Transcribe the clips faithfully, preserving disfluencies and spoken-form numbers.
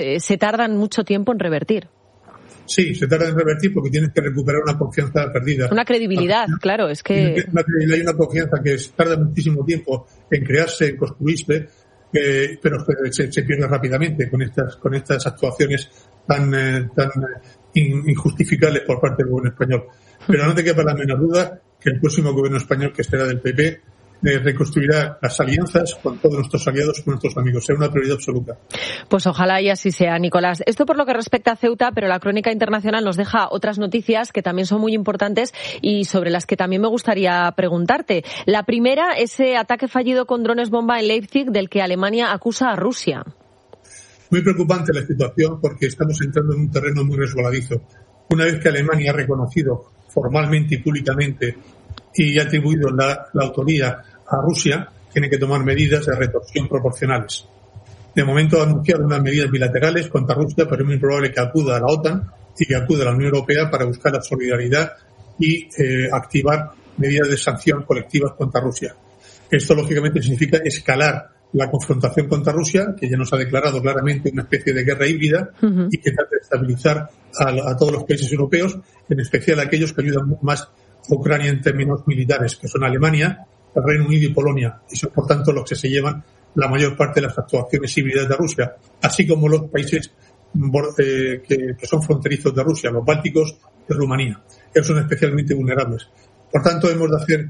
eh, se tardan mucho tiempo en revertir. Sí, se tarda en revertir porque tienes que recuperar una confianza perdida. Una credibilidad, una, claro, es que... Una credibilidad y una confianza que tarda muchísimo tiempo en crearse, en construirse, eh, pero se, se pierde rápidamente con estas con estas actuaciones tan, eh, tan injustificables por parte del gobierno español. Pero no te quepa la menor duda que el próximo gobierno español, que será del P P, Eh, reconstruirá las alianzas con todos nuestros aliados y con nuestros amigos. Será una prioridad absoluta. Pues ojalá y así sea, Nicolás. Esto por lo que respecta a Ceuta, pero la crónica internacional nos deja otras noticias que también son muy importantes y sobre las que también me gustaría preguntarte. La primera, ese ataque fallido con drones bomba en Leipzig del que Alemania acusa a Rusia. Muy preocupante la situación porque estamos entrando en un terreno muy resbaladizo. Una vez que Alemania ha reconocido formalmente y públicamente y ha atribuido la, la autoría a Rusia, tiene que tomar medidas de retorsión proporcionales. De momento ha anunciado unas medidas bilaterales contra Rusia, pero es muy probable que acuda a la OTAN y que acuda a la Unión Europea para buscar la solidaridad y eh, activar medidas de sanción colectivas contra Rusia. Esto, lógicamente, significa escalar la confrontación contra Rusia, que ya nos ha declarado claramente una especie de guerra híbrida, uh-huh. y que trata de estabilizar a, a todos los países europeos, en especial a aquellos que ayudan más a Ucrania en términos militares, que son Alemania, el Reino Unido y Polonia, y son por tanto los que se llevan la mayor parte de las actuaciones híbridas de Rusia, así como los países eh, que, que son fronterizos de Rusia, los bálticos y Rumanía. Ellos son especialmente vulnerables. Por tanto, hemos de hacer,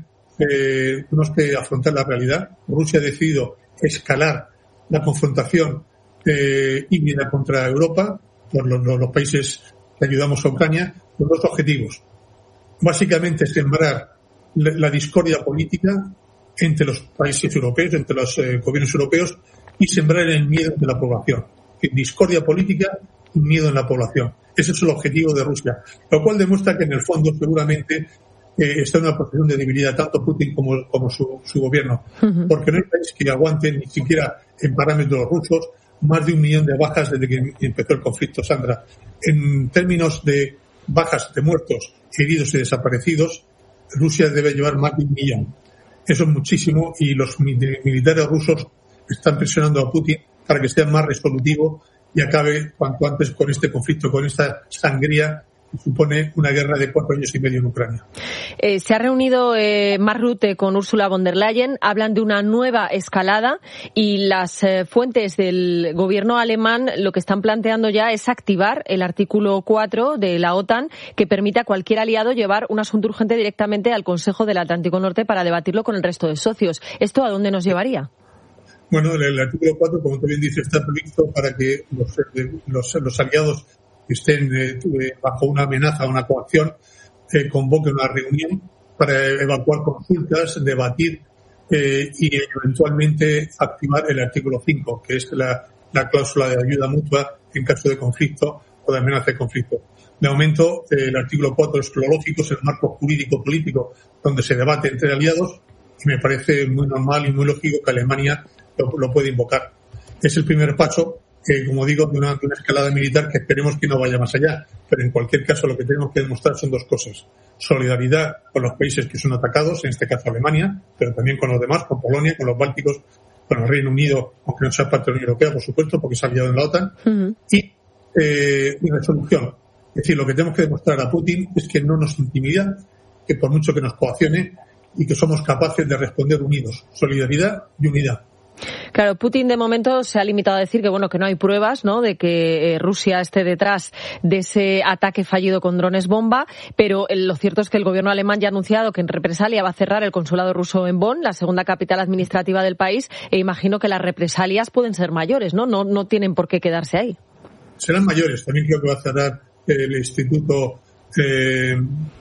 eh, tenemos que afrontar la realidad. Rusia ha decidido escalar la confrontación eh, híbrida contra Europa, por los, los, los países que ayudamos a Ucrania, con dos objetivos. Básicamente, sembrar la discordia política entre los países europeos, entre los eh, gobiernos europeos, y sembrar el miedo de la población. Discordia política y miedo en la población. Ese es el objetivo de Rusia. Lo cual demuestra que en el fondo seguramente eh, está en una posición de debilidad tanto Putin como, como su, su gobierno. Uh-huh. Porque no hay país que aguante ni siquiera en parámetros rusos más de un millón de bajas desde que empezó el conflicto, Sandra. En términos de bajas, de muertos, heridos y desaparecidos, Rusia debe llevar más de un millón. Eso es muchísimo y los militares rusos están presionando a Putin para que sea más resolutivo y acabe cuanto antes con este conflicto, con esta sangría que supone una guerra de cuatro años y medio en Ucrania. Eh, se ha reunido eh, Mark Rutte con Ursula von der Leyen, hablan de una nueva escalada y las eh, fuentes del gobierno alemán lo que están planteando ya es activar el artículo cuatro de la OTAN que permite a cualquier aliado llevar un asunto urgente directamente al Consejo del Atlántico Norte para debatirlo con el resto de socios. ¿Esto a dónde nos llevaría? Bueno, el, el artículo cuatro, como tú bien dices, está previsto para que los, los, los aliados que estén eh, bajo una amenaza o una coacción eh, convoquen una reunión para evacuar consultas, debatir eh, y eventualmente activar el artículo cinco, que es la, la cláusula de ayuda mutua en caso de conflicto o de amenaza de conflicto. De momento, eh, el artículo cuatro es lo lógico, es el marco jurídico-político donde se debate entre aliados y me parece muy normal y muy lógico que Alemania lo, lo pueda invocar. Es el primer paso, eh, como digo, de una, de una escalada militar que esperemos que no vaya más allá. Pero en cualquier caso lo que tenemos que demostrar son dos cosas. Solidaridad con los países que son atacados, en este caso Alemania, pero también con los demás, con Polonia, con los bálticos, con el Reino Unido, aunque no sea parte de la Unión Europea, por supuesto, porque es aliado en la OTAN, uh-huh. y eh, una resolución. Es decir, lo que tenemos que demostrar a Putin es que no nos intimida, que por mucho que nos coaccione, y que somos capaces de responder unidos. Solidaridad y unidad. Claro, Putin de momento se ha limitado a decir que bueno que no hay pruebas, ¿no?, de que eh, Rusia esté detrás de ese ataque fallido con drones bomba, pero eh, lo cierto es que el gobierno alemán ya ha anunciado que en represalia va a cerrar el consulado ruso en Bonn, la segunda capital administrativa del país, e imagino que las represalias pueden ser mayores, ¿no? No, no tienen por qué quedarse ahí. Serán mayores. También creo que va a cerrar el Instituto eh,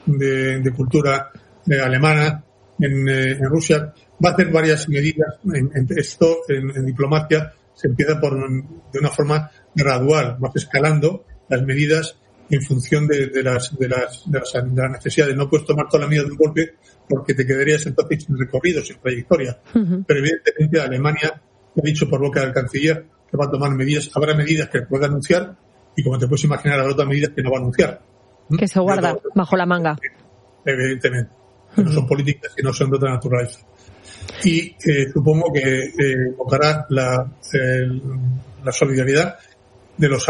de, de Cultura eh, Alemana en, eh, en Rusia. Va a hacer varias medidas. En, en esto, en, en diplomacia, se empieza por de una forma gradual, vas escalando las medidas en función de, de, las, de, las, de, las, de las necesidades. No puedes tomar toda la medida de un golpe porque te quedarías entonces sin recorrido, sin trayectoria. Uh-huh. Pero evidentemente Alemania ha dicho por boca del canciller que va a tomar medidas. Habrá medidas que pueda anunciar y, como te puedes imaginar, habrá otras medidas que no va a anunciar. Que se guarda Pero, bajo la manga. Evidentemente. Que no son políticas, que no son de otra naturaleza. Y eh, supongo que eh, invocará la, eh, la solidaridad de los